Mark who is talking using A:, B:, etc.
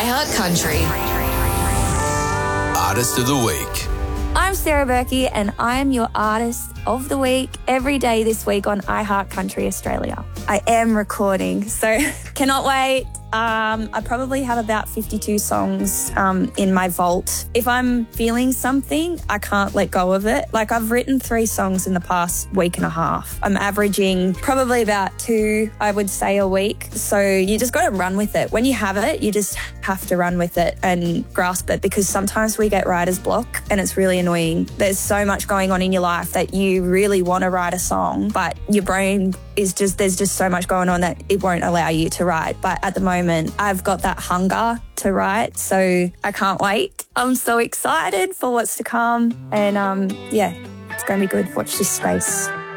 A: iHeart Country.
B: Artist of the Week.
C: I'm Sarah Berkey and I am your Artist of the Week every day this week on iHeart Country Australia. I am recording, so cannot wait. I probably have about 52 songs in my vault. If I'm feeling something, I can't let go of it. Like, I've written 3 songs in the past week and a half. I'm averaging probably about 2, I would say, a week. So you just got to run with it. When you have it, you just have to run with it and grasp it, because sometimes we get writer's block and it's really annoying. There's so much going on in your life that you really want to write a song, but your brain is just, there's just so much going on that it won't allow you to write. But at the moment, I've got that hunger to write, so I can't wait. I'm so excited for what's to come, and yeah, it's going to be good. Watch this space.